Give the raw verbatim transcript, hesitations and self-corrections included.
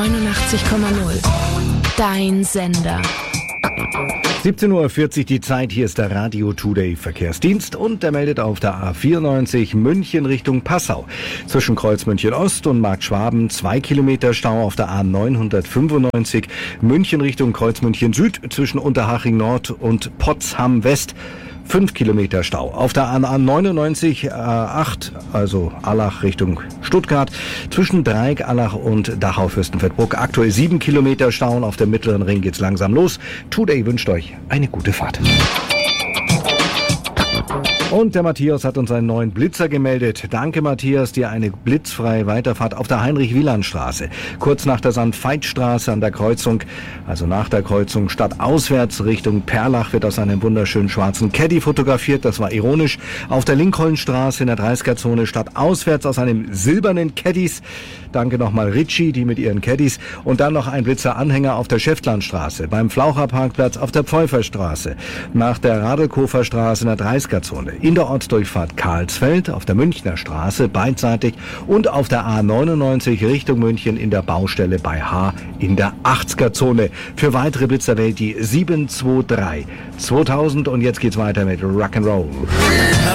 neunundachtzig Komma null. Dein Sender. siebzehn Uhr vierzig die Zeit, hier ist der Radio Today Verkehrsdienst und der meldet auf der A vierundneunzig München Richtung Passau. Zwischen Kreuz München Ost und Markt Schwaben zwei Kilometer Stau auf der A neunhundertfünfundneunzig München Richtung Kreuz München Süd zwischen Unterhaching Nord und Potsdam West. fünf Kilometer Stau. Auf der A neunundneunzig A acht, also Allach Richtung Stuttgart, zwischen Dreieck, Allach und Dachau-Fürstenfeldbruck. Aktuell sieben Kilometer Stau und auf der Mittleren Ring geht's langsam los. Today wünscht euch eine gute Fahrt. Und der Matthias hat uns einen neuen Blitzer gemeldet. Danke Matthias, dir eine blitzfreie Weiterfahrt auf der Heinrich-Wieland-Straße. Kurz nach der Sankt-Veit-Straße an der Kreuzung, also nach der Kreuzung stadtauswärts Richtung Perlach, wird aus einem wunderschönen schwarzen Caddy fotografiert. Das war ironisch. Auf der Lincolnstraße in der dreißiger-Zone stadtauswärts aus einem silbernen Caddys. Danke nochmal Ritchie, die mit ihren Caddies. Und dann noch ein Blitzer-Anhänger auf der Schäftlarnstraße, beim Flaucherparkplatz auf der Pfeuferstraße, nach der Radelkofer-Straße in der dreißiger-Zone, in der Ortsdurchfahrt Karlsfeld, auf der Münchner Straße beidseitig und auf der A neunundneunzig Richtung München in der Baustelle bei H in der achtziger-Zone. Für weitere Blitzer wählt die sieben zwei drei zweitausend und jetzt geht's weiter mit Rock'n'Roll.